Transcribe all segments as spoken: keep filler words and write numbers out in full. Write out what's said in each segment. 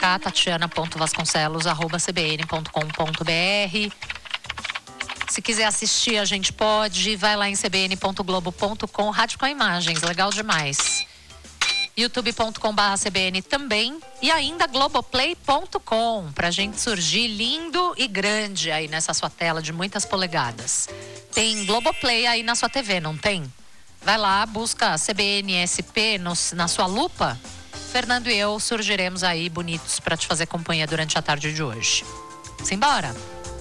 cá, tatiana ponto vasconcelos arroba c b n ponto com ponto b r. Se quiser assistir, a gente pode. Vai lá em c b n ponto globo ponto com. Rádio com imagens, legal demais. youtube ponto com barra c b n também. E ainda globoplay ponto com, pra gente surgir lindo e grande aí nessa sua tela de muitas polegadas. Tem Globoplay aí na sua T V, não tem? Vai lá, busca C B N S P no, na sua lupa. Fernando e eu surgiremos aí bonitos para te fazer companhia durante a tarde de hoje. Simbora!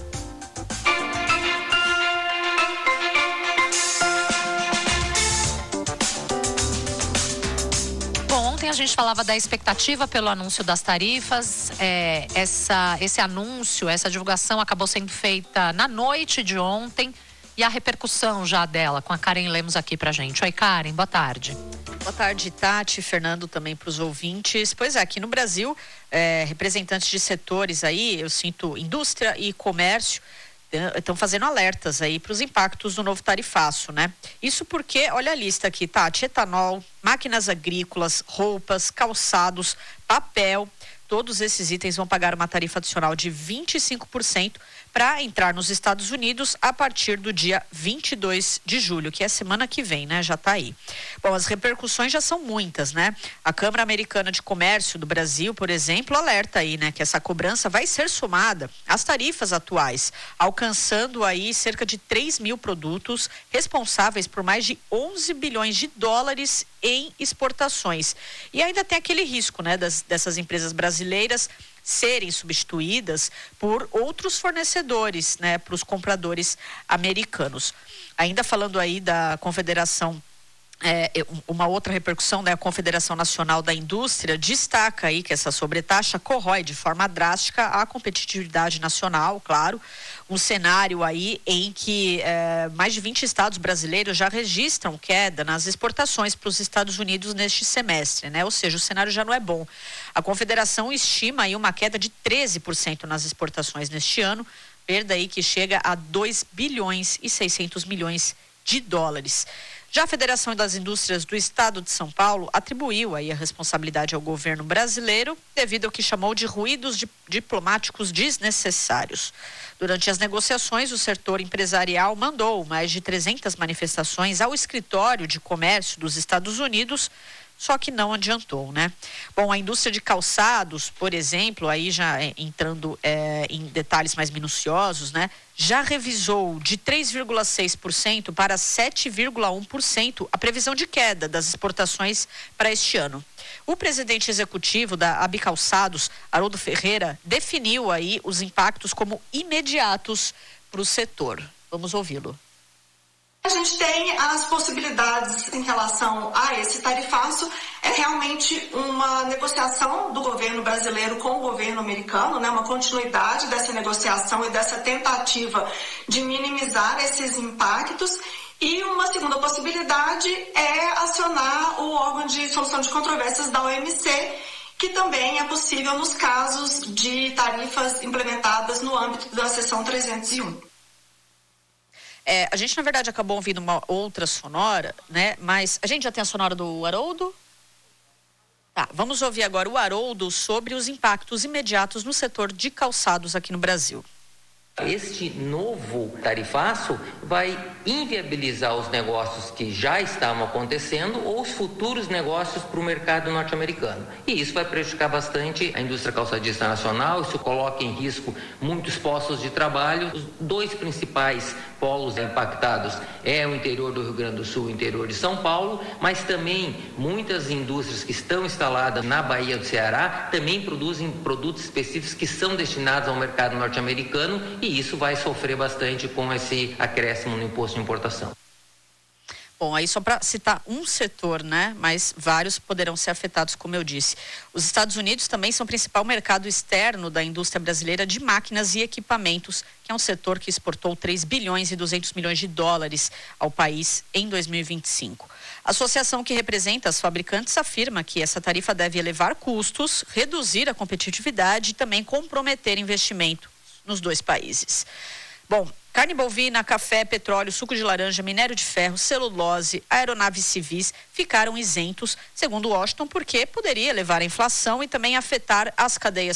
Bom, ontem a gente falava da expectativa pelo anúncio das tarifas. É, essa, esse anúncio, essa divulgação acabou sendo feita na noite de ontem. E a repercussão já dela, com a Karen Lemos aqui pra gente. Oi, Karen, boa tarde. Boa tarde, Tati, Fernando, também para os ouvintes. Pois é, aqui no Brasil, é, representantes de setores aí, eu sinto indústria e comércio, estão fazendo alertas aí para os impactos do novo tarifaço, né? Isso porque, olha a lista aqui, Tati, etanol, máquinas agrícolas, roupas, calçados, papel, todos esses itens vão pagar uma tarifa adicional de vinte e cinco por cento para entrar nos Estados Unidos a partir do dia vinte e dois de julho, que é semana que vem, né? Já está aí. Bom, as repercussões já são muitas, né? A Câmara Americana de Comércio do Brasil, por exemplo, alerta aí, né? Que essa cobrança vai ser somada às tarifas atuais, alcançando aí cerca de três mil produtos responsáveis por mais de onze bilhões de dólares em exportações. E ainda tem aquele risco, né? Das, dessas empresas brasileiras serem substituídas por outros fornecedores, né, para os compradores americanos. Ainda falando aí da Confederação, é, uma outra repercussão, né, a Confederação Nacional da Indústria destaca aí que essa sobretaxa corrói de forma drástica a competitividade nacional, claro, um cenário aí em que é, mais de vinte estados brasileiros já registram queda nas exportações para os Estados Unidos neste semestre, né? Ou seja, o cenário já não é bom. A Confederação estima aí uma queda de treze por cento nas exportações neste ano, perda aí que chega a dois bilhões e seiscentos milhões de dólares. Já a Federação das Indústrias do Estado de São Paulo atribuiu aí a responsabilidade ao governo brasileiro devido ao que chamou de ruídos di- diplomáticos desnecessários. Durante as negociações, o setor empresarial mandou mais de trezentas manifestações ao escritório de comércio dos Estados Unidos, só que não adiantou, né? Bom, a indústria de calçados, por exemplo, aí já é, entrando é, em detalhes mais minuciosos, né? Já revisou de três vírgula seis por cento para sete vírgula um por cento a previsão de queda das exportações para este ano. O presidente executivo da A B Calçados, Haroldo Ferreira, definiu aí os impactos como imediatos para o setor. Vamos ouvi-lo. A gente tem as possibilidades em relação a esse tarifaço, é realmente uma negociação do governo brasileiro com o governo americano, né? Uma continuidade dessa negociação e dessa tentativa de minimizar esses impactos. E uma segunda possibilidade é acionar o órgão de solução de controvérsias da O M C, que também é possível nos casos de tarifas implementadas no âmbito da seção trezentos e um. É, a gente, na verdade, acabou ouvindo uma outra sonora, né? Mas a gente já tem a sonora do Haroldo? Tá, vamos ouvir agora o Haroldo sobre os impactos imediatos no setor de calçados aqui no Brasil. Este novo tarifaço vai inviabilizar os negócios que já estavam acontecendo ou os futuros negócios para o mercado norte-americano. E isso vai prejudicar bastante a indústria calçadista nacional, isso coloca em risco muitos postos de trabalho. Os dois principais polos impactados é o interior do Rio Grande do Sul e o interior de São Paulo, mas também muitas indústrias que estão instaladas na Bahia do Ceará também produzem produtos específicos que são destinados ao mercado norte-americano e isso vai sofrer bastante com esse acréscimo no imposto de importação. Bom, aí só para citar um setor, né? Mas vários poderão ser afetados, como eu disse. Os Estados Unidos também são o principal mercado externo da indústria brasileira de máquinas e equipamentos, que é um setor que exportou três bilhões e duzentos milhões de dólares ao país em dois mil e vinte e cinco. A associação que representa as fabricantes afirma que essa tarifa deve elevar custos, reduzir a competitividade e também comprometer investimento nos dois países. Bom, carne bovina, café, petróleo, suco de laranja, minério de ferro, celulose, aeronaves civis ficaram isentos, segundo Washington, porque poderia levar à inflação e também afetar as cadeias